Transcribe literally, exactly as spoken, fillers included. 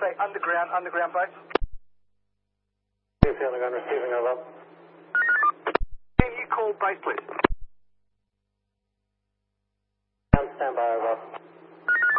say underground, underground base. Underground receiving over. Can you call base, please?